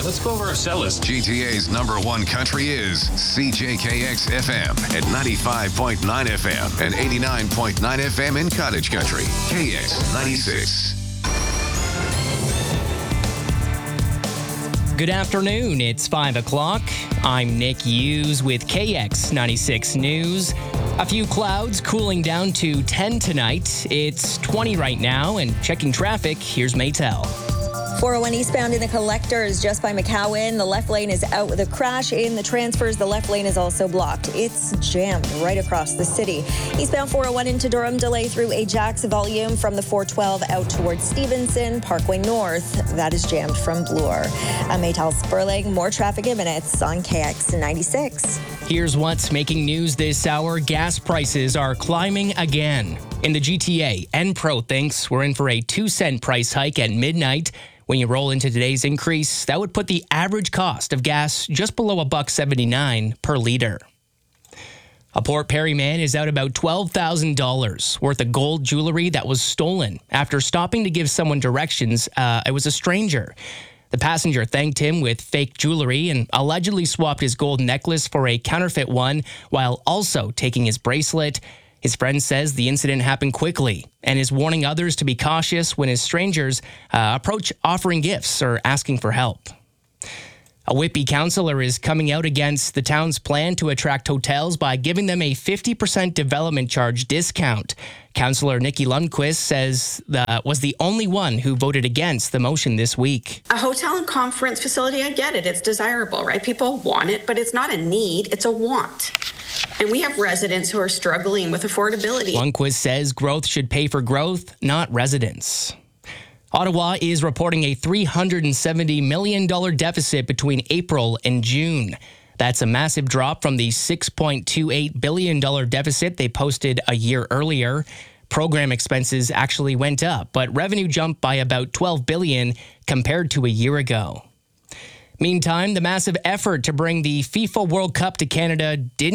Let's go over Arcellus. GTA's #1 country is CJKX FM at 95.9 FM and 89.9 FM in Cottage Country. KX 96. Good afternoon. It's 5 o'clock. I'm Nick Hughes with KX 96 News. A few clouds cooling down to 10 tonight. It's 20 right now, and checking traffic, here's Maytel. 401 eastbound in the collectors just by McCowan. The left lane is out with a crash. In the transfers, the left lane is also blocked. It's jammed right across the city. Eastbound 401 into Durham, delay through Ajax. Volume from the 412 out towards Stevenson. Parkway North, that is jammed from Bloor. I'm Maytel Sperling. More traffic in minutes on KX 96. Here's what's making news this hour. Gas prices are climbing again. In the GTA, Enpro thinks we're in for a 2-cent price hike at midnight. When you roll into today's increase, that would put the average cost of gas just below $1.79 per liter. A Port Perry man is out about $12,000 worth of gold jewelry that was stolen after stopping to give someone directions. It was a stranger. The passenger thanked him with fake jewelry and allegedly swapped his gold necklace for a counterfeit one while also taking his bracelet. His friend says the incident happened quickly and is warning others to be cautious when his strangers approach offering gifts or asking for help. A Whitby councillor is coming out against the town's plan to attract hotels by giving them a 50% development charge discount. Councillor Nikki Lundquist says that was the only one who voted against the motion this week. A hotel and conference facility, I get it. It's desirable, right? People want it, but it's not a need. It's a want. And we have residents who are struggling with affordability. Lundquist says growth should pay for growth, not residents. Ottawa is reporting a $370 million deficit between April and June. That's a massive drop from the $6.28 billion deficit they posted a year earlier. Program expenses actually went up, but revenue jumped by about $12 billion compared to a year ago. Meantime, the massive effort to bring the FIFA World Cup to Canada didn't